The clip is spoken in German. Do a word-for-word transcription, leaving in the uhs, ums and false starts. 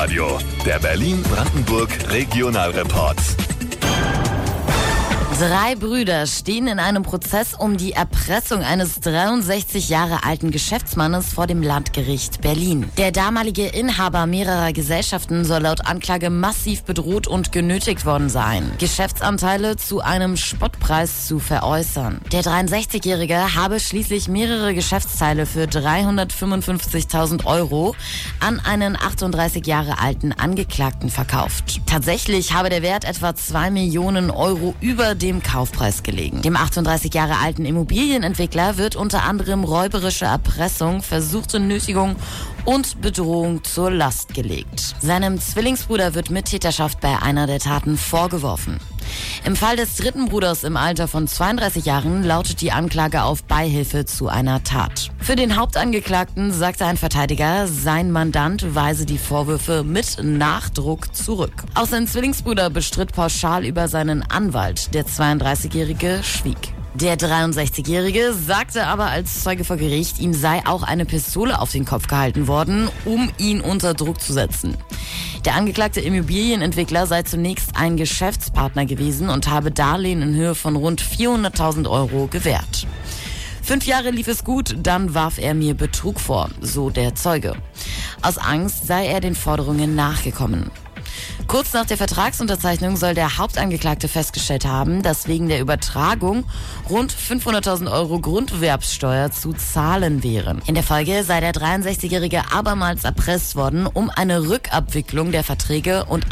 Live-Radio, der Berlin-Brandenburg-Regionalreport. Drei Brüder stehen in einem Prozess um die Erpressung eines dreiundsechzig Jahre alten Geschäftsmannes vor dem Landgericht Berlin. Der damalige Inhaber mehrerer Gesellschaften soll laut Anklage massiv bedroht und genötigt worden sein, Geschäftsanteile zu einem Spottpreis zu veräußern. Der dreiundsechzigjährige habe schließlich mehrere Geschäftsteile für dreihundertfünfundfünfzigtausend Euro an einen achtunddreißig Jahre alten Angeklagten verkauft. Tatsächlich habe der Wert etwa zwei Millionen Euro über dem Kaufpreis gelegen. Dem achtunddreißig Jahre alten Immobilienentwickler wird unter anderem räuberische Erpressung, versuchte Nötigung und Bedrohung zur Last gelegt. Seinem Zwillingsbruder wird Mittäterschaft bei einer der Taten vorgeworfen. Im Fall des dritten Bruders im Alter von zweiunddreißig Jahren lautet die Anklage auf Beihilfe zu einer Tat. Für den Hauptangeklagten sagte ein Verteidiger, sein Mandant weise die Vorwürfe mit Nachdruck zurück. Auch sein Zwillingsbruder bestritt pauschal über seinen Anwalt. Der zweiunddreißigjährige schwieg. Der dreiundsechzigjährige sagte aber als Zeuge vor Gericht, ihm sei auch eine Pistole auf den Kopf gehalten worden, um ihn unter Druck zu setzen. Der angeklagte Immobilienentwickler sei zunächst ein Geschäftspartner gewesen und habe Darlehen in Höhe von rund vierhunderttausend Euro gewährt. Fünf Jahre lief es gut, dann warf er mir Betrug vor, so der Zeuge. Aus Angst sei er den Forderungen nachgekommen. Kurz nach der Vertragsunterzeichnung soll der Hauptangeklagte festgestellt haben, dass wegen der Übertragung rund fünfhunderttausend Euro Grunderwerbsteuer zu zahlen wären. In der Folge sei der dreiundsechzigjährige abermals erpresst worden, um eine Rückabwicklung der Verträge und